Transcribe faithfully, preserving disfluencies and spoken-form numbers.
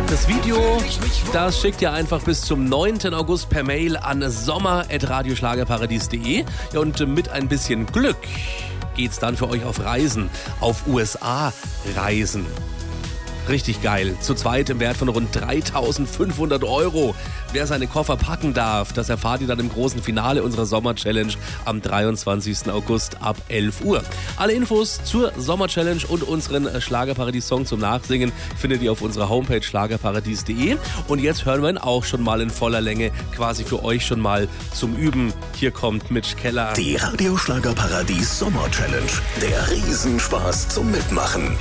Das Video, das schickt ihr einfach bis zum neunten August per Mail an sommer at radioschlagerparadies punkt de. Ja, und mit ein bisschen Glück geht's dann für euch auf Reisen, auf U S A-Reisen. Richtig geil. Zu zweit im Wert von rund dreitausendfünfhundert Euro. Wer seine Koffer packen darf, das erfahrt ihr dann im großen Finale unserer Sommer-Challenge am dreiundzwanzigsten August ab elf Uhr. Alle Infos zur Sommer-Challenge und unseren Schlagerparadies-Song zum Nachsingen findet ihr auf unserer Homepage schlagerparadies punkt de. Und jetzt hören wir ihn auch schon mal in voller Länge, quasi für euch schon mal zum Üben. Hier kommt Mitch Keller. Die Radioschlagerparadies Sommer-Challenge. Der Riesenspaß zum Mitmachen.